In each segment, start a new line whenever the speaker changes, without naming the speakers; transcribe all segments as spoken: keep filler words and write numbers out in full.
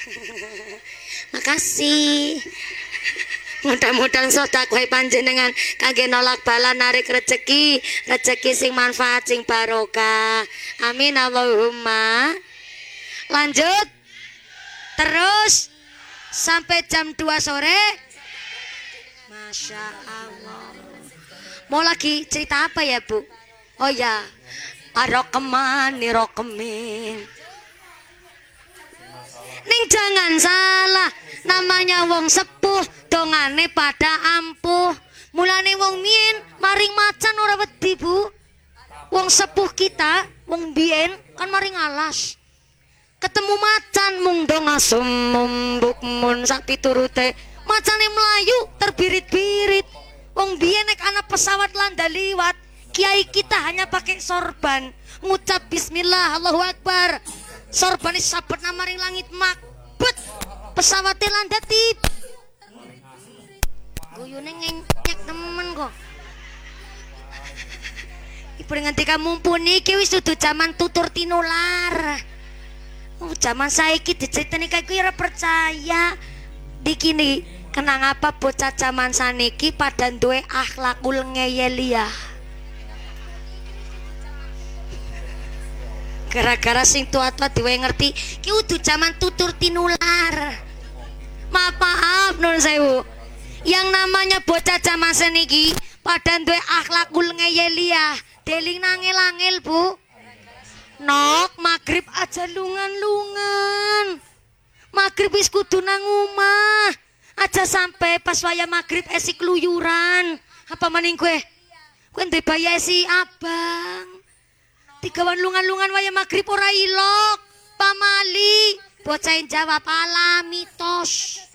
Makasih. Mudah-mudahan sedekah panjenengan kangge nolak bala narik rezeki, rezeki sing manfaat sing barokah. Amin Allahumma. Lanjut. Terus sampai jam dua sore. Masya Allah. Mau lagi cerita apa ya, Bu? Oh ya. Arokeman nirokemin. Ning jangan salah, namanya wong sepuh dongane pada ampuh. Mulane wong mien maring macan ora wedi, Bu. Wong sepuh kita, wong biyen kan maring alas. Ketemu macan mung donga sumum bukmun sak piturute. Macane melayu terbirit-birit. Wong biyen nek ana pesawat landa liwat, kiai kita hanya pakai sorban, ngucap bismillah Allahu akbar. Sorban is sabet namaring langit makbet. Pesawatnya landa tip. Guyune ngenyek temen kok. Ibu nganti mumpuni iki wis dudu jaman tutur tinular. Oh, jaman saiki diceritani kayak gue ora percaya. Dikini kenang apa bocah jaman saniki pada duwe akhlakul ngeyelia. Gara-gara sing tua-tua diwe ngerti ki udah zaman tutur tinular. Maaf maaf nun sewu. Yang namanya bocah zaman seniki pada duwe akhlakul ngeyelia. Deling nangil-angil, Bu. Nok magrib aja lungan-lungan. Magrib wis kudu nang omah. Aja sampai pas waya magrib esik luyuran. Apa maning kowe? Kowe ndek bayi esi abang. Tigawan lungan-lungan waya magrib ora ilok. Pamali bocahin jawab ala mitos.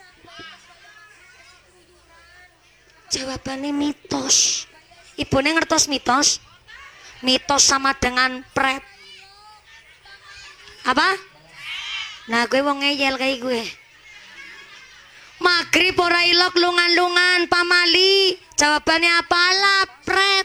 Jawabannya mitos. Ibune ngertos mitos? Mitos sama dengan prep. Apa? Nah gue wong ngeyel kayak gue. Magrib ora ilok lungan-lungan pamali. Jawabannya apalah prep.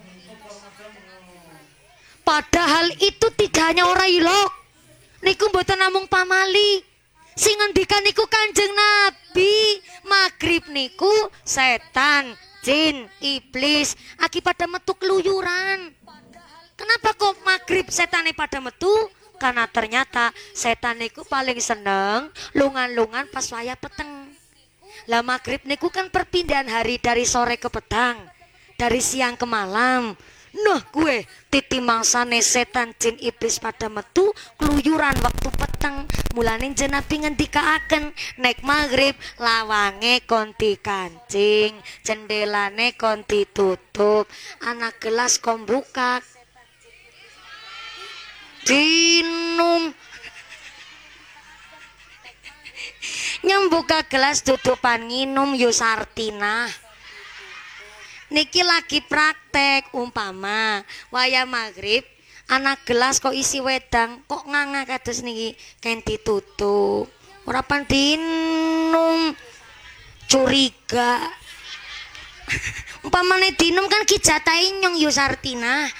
Padahal itu tidak hanya ora ilok. Niku mboten namung pamali. Sing ngendikan niku Kanjeng Nabi. Magrib niku setan, jin, iblis aki pada metu keluyuran. Kenapa kok magrib setane pada metu? Karena ternyata setan niku paling seneng lungan-lungan pas waya peteng. Lah magrib niku kan perpindahan hari dari sore ke petang, dari siang ke malam. Nah gue titi mangsane setan jin iblis pada metu keluyuran waktu peteng. Mulane Nabi ngendikaaken nek magrib lawange konti kancing, jendelane konti tutup, anak gelas kon buka dinum. Nyembuka gelas tutupan nginum Yusartina. Niki lagi praktek umpama waya magrib anak gelas kok isi wedang kok nganga kados niki ken ditutup ora pandinum curiga. Umpamane dinum kan ki jatahe nyong Yusartina.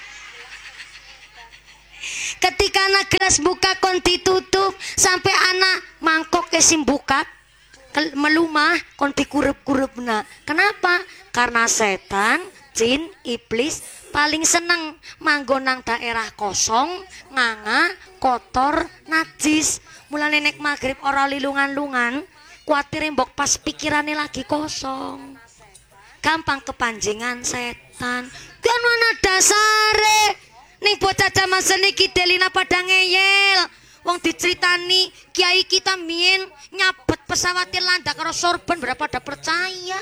Ketika anak gelas buka kon ditutup sampai anak mangkok kesim buka melumah kon dikurup-kurupna. Kenapa? Karena setan, jin, iblis paling seneng manggon nang daerah kosong, nganga, kotor, najis. Mulane nek magrib ora lilungan-lungan, kuatire mbok pas pikirane lagi kosong. Gampang kepanjengan setan. Kan ana dasare. Ning bocah jaman seniki delina pada ngeyel. Wong diceritani kiai kita mien nyabet pesawat landa karo sorban berapa pada percaya.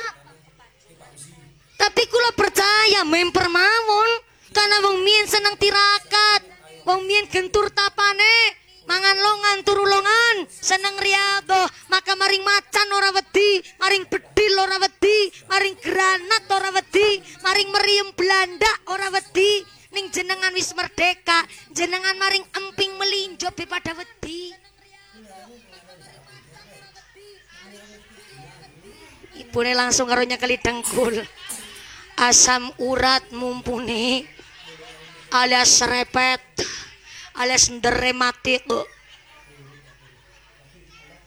Tapi kula percaya memper mawon karena wong mien seneng tirakat. Wong mien gentur tapane, mangan longan turu longan, seneng riyadhah, maka maring macan ora wedi, maring bedil ora wedi, maring granat ora wedi, maring meriem Belanda ora wedi. Ning jenengan wis merdeka, jenengan maring emping melinjo be pada wedi. Ibune langsung karo nyekeli dengkul. Asam urat mumpuni alias repet alias nderematik.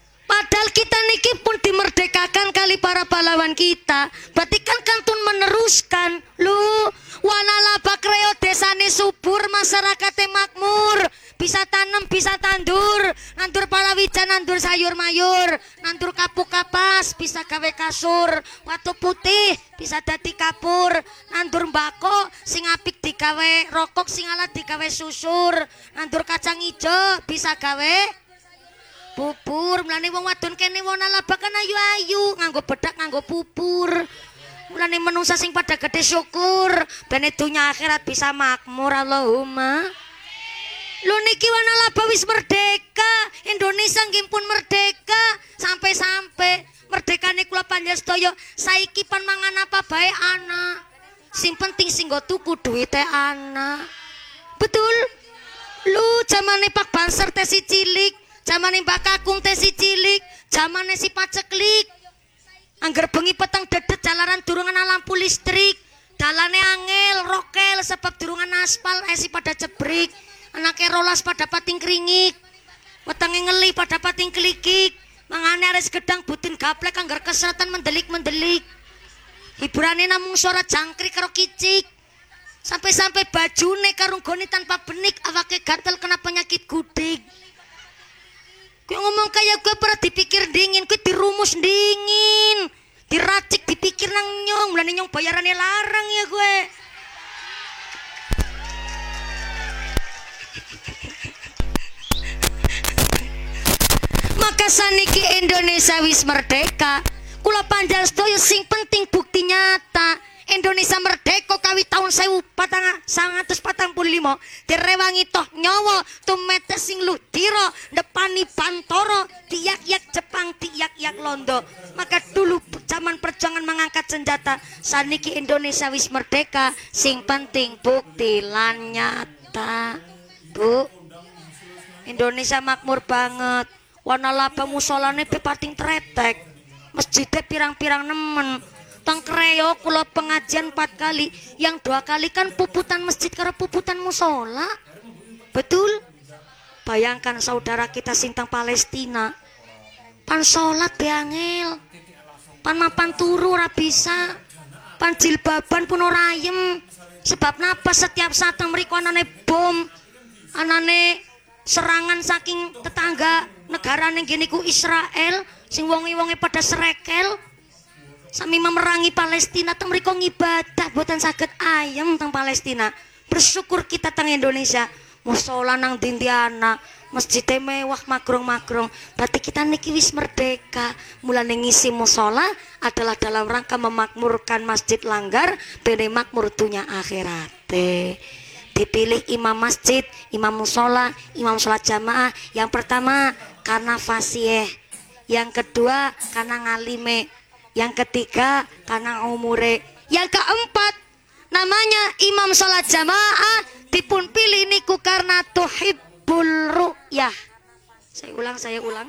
kita niki pun dimerdekakan kali para pahlawan kita. Berarti kan kantun meneruskan. Lu wanalaba kreo desane subur, masyarakatnya makmur. Bisa tanam, bisa tandur, nandur palawija, nandur sayur mayur, nandur kapuk kapas, bisa gawe kasur, watu putih, bisa dadi kapur, nandur mbako, sing apik digawe rokok, sing ala digawe susur, nandur kacang ijo, bisa gawe bubur. Mulane wong wadon kene wanalaba kan ayu-ayu, nganggo bedak, nganggo bubur. Mulane menungsa sing pada gede syukur, ben dunya akhirat bisa makmur. Allahumma. Lu niki wanalaba wis merdeka, Indonesia nggih pun merdeka, sampai-sampai merdekane kula panjenengan saiki pan mangan apa bae anak. Sing penting sing nggo tuku duwite anak. Betul? Lu zamane Pak Banser teh si cilik, zamane Mbak Kakung teh si cilik, zamane si Paceklik. Angger bengi peteng dedet jalaran durungan lampu listrik, dalane angel, rokel sebab durungan aspal esi pada jebrik. Anaknya rolas pada pating keringik, wetenge ngeli pada pating kelikik, mangane ares gedang butin gaplek anggar keseratan mendelik-mendelik. Hiburane namung suara jangkrik karo kicik. Sampai-sampai bajune karunggone tanpa benik, awake gatel kena penyakit gudik. Kau ngomong kayak gue pernah dipikir dingin, gue dirumus dingin, diracik dipikir nang nyong, mulane nyong bayarannya larang ya gue. Maka saniki Indonesia wis merdeka. Kula panjang sedaya sing penting bukti nyata. Indonesia merdeka kawi tahun seribu sembilan ratus empat puluh lima. Direwangi toh nyawa tumetes sing ludira depani Bantoro, tiyak-yak Jepang, tiyak-yak Londo. Maka dulu zaman perjuangan mengangkat senjata, saniki Indonesia wis merdeka, sing penting bukti lan nyata. Bu, Indonesia makmur banget. Wanalaba musolane pepating tretek, masjidnya pirang-pirang nemen. Tang kreo kula pengajian empat kali, yang dua kali kan puputan masjid karo puputan musola. Betul? Bayangkan saudara kita sintang Palestina, pan sholat beangel, pan mapan turu ora bisa, pan jilbaban pun ora ayem. Sebab napa setiap saat mriku anane bom, anane serangan saking tetangga negara ning gini ku Israel, sing wongi-wongi pada serekel sami memerangi Palestina. Teng mriko ngibadah boten saged ayem teng Palestina. Bersyukur kita teng Indonesia musola nang dindiana, masjidnya mewah magrong-magrong. Berarti kita niki wis merdeka. Mulane ngisi musola adalah dalam rangka memakmurkan masjid langgar bene makmur dunya akhirate. Dipilih imam masjid, imam musola, imam sholat jamaah. Yang pertama karena fasih, yang kedua karena ngalime, yang ketiga karena umure, yang keempat namanya imam sholat jamaah dipun pilih niku karena tuhibbul ru'yah. Saya ulang, saya ulang.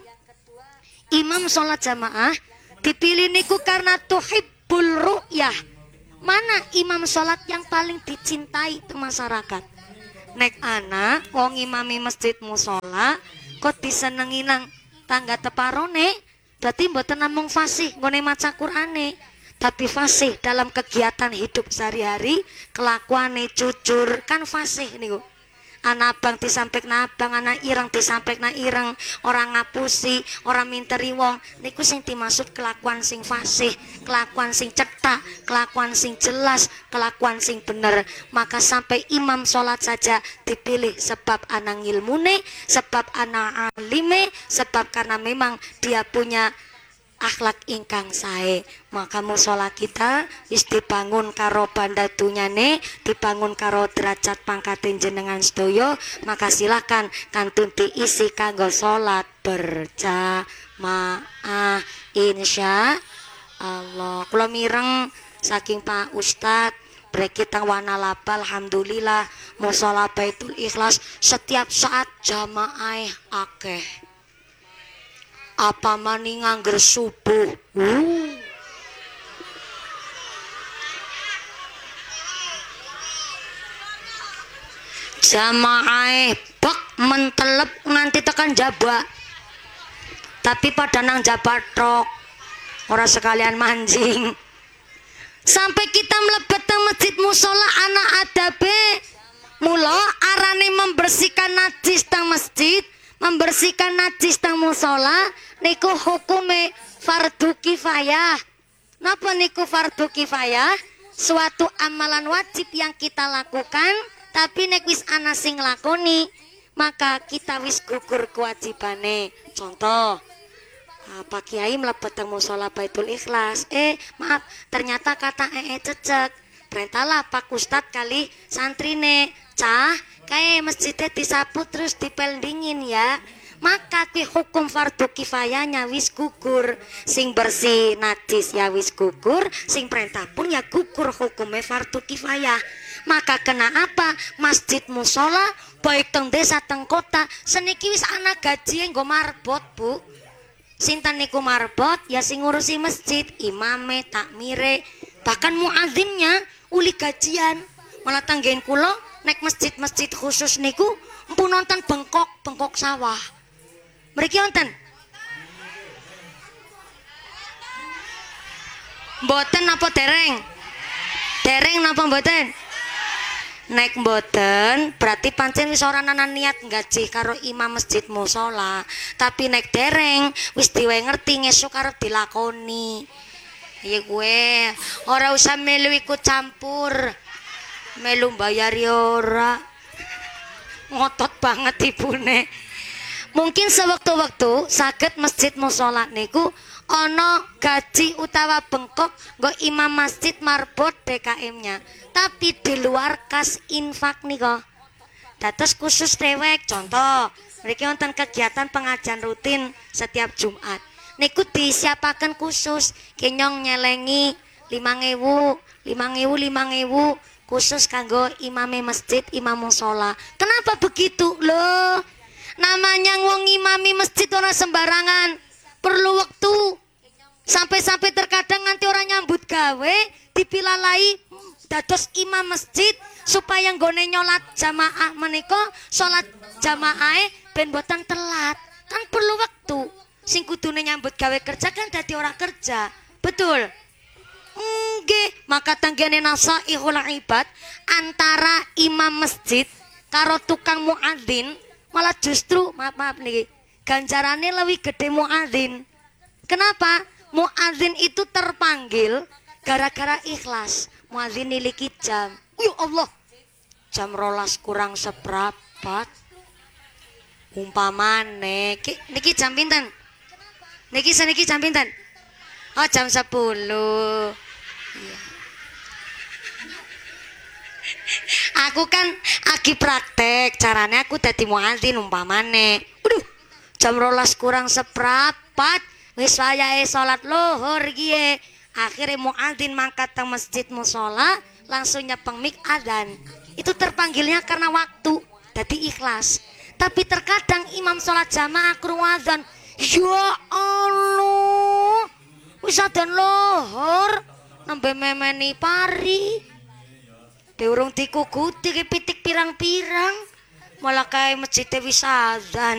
Imam sholat jamaah dipilih niku karena tuhibbul ru'yah. Mana imam sholat yang paling dicintai ke masyarakat? Nek anak wong imami masjid musola kok disenengi nang tangga teparone, berarti mboten namung fasih nggone maca Qur'ane, tapi fasih dalam kegiatan hidup sehari-hari, kelakuane jujur, kan fasih niku. Anak abang disampek na abang, anak ireng disampek na ireng, orang ngapusi, orang minteri wong, niku sing dimaksud kelakuan sing fasih, kelakuan sing cetak, kelakuan sing jelas, kelakuan sing bener. Maka sampai imam sholat saja dipilih sebab anak ilmune, sebab anak alime, sebab karena memang dia punya akhlak ingkang sae. Maka musola kita wis dibangun karo banda dunyane, dibangun karo derajat pangkatin jenengan sedaya. Maka silakan kantun diisi kanggo salat berjamaah insya Allah. Kula mireng saking Pak Ustadz Brekitang Wanalaba, alhamdulillah musola Baitul Ikhlas setiap saat jamaah akeh. Apa mani ngangger subuh. uh. Jamaah bak mentelep nganti tekan jaba. tapi pada nang jabatrok ora sekalian mancing. Sampai kita mlebet teng masjid musola anak adabe. Mula arane membersihkan najis teng masjid, membersihkan najis teng musola niku hukume fardu kifayah. Napa niku fardu kifayah? Suatu amalan wajib yang kita lakukan, tapi nek wis ana sing lakoni, maka kita wis gugur kewajibane. Contoh, Pak Kiai mlebet teng musala Baitul Ikhlas, eh maaf ternyata kata ee cecek. Perintahlah Pak Ustad kali santrine, cah kayak masjidnya disapu terus dipeldingin ya. Maka ki hukum fardu kifayahnya wis gugur. Sing bersih najis ya wis gugur, sing perintah pun ya gugur hukumnya fardu kifayah. Maka kena apa? Masjid musola baik teng desa teng kota seniki wis ana gaji nggo marbot, Bu. Sinten niku marbot ya sing ngurusi masjid, imame, takmire, bahkan muadzinnya uli gajian. Malah tanggen kula nek masjid-masjid khusus niku empun nonton bengkok, bengkok sawah. Mriki wonten? Mboten napa dereng? Dereng napa mboten? Nek mboten berarti pancen wis ora ana niat gaji karo imam masjid musola. Tapi nek dereng wis diwe ngerti ngesuk arep dilakoni. Iya gue ora usah melu ikut campur. Melu bayar ya ora. Ngotot banget ibune. Mungkin sewaktu-waktu saged masjid musola niku ana gaji utawa bengkok nggo imam masjid marbot D K M-nya. Tapi di luar kas infak nika. Dados khusus dewek. Contoh, mriki wonten kegiatan pengajian rutin setiap Jumat. Niku disiapaken khusus kenyong nyelengi lima ewu, lima ewu, lima ewu khusus kanggo imame masjid, imam musola. Kenapa begitu? Loh, namanya wong imami masjid ora sembarangan. Perlu waktu. Sampai-sampai terkadang nanti orang nyambut gawe dipilalai dados imam masjid supaya nggone nyolat jamaah menika salat jamaahe ben boten telat. Kan perlu waktu. Sing kudune nyambut gawe kerja kan dadi ora kerja. Betul? Nggih, maka tanggane nasaihul ibad antara imam masjid karo tukang muadzin malah justru maaf maaf niki ganjarane lebih gede muadzin. Kenapa? Muadzin itu terpanggil gara-gara ikhlas. Muadzin niliki jam. Ya Allah, jam rolas kurang seprapat. Umpamane niki, niki jam pinten? Niki saniki jam pinten? Oh, jam sepuluh. Iya. Aku kan lagi praktek, caranya aku dadi muadzin umpamane. Waduh, jam rolas kurang seprapat. Wis wayahe salat lohor gie. Akhirnya muadzin mangkat teng masjid musola langsung nyepeng mik adzan. Itu terpanggilnya karena waktu, dadi ikhlas. Tapi terkadang imam salat jamaah krungu adzan, ya Allah, wis adzan lohor, nembe memeni pari. Deurung dikukuti ke pitik pirang-pirang, malah kae masjid wis adzan.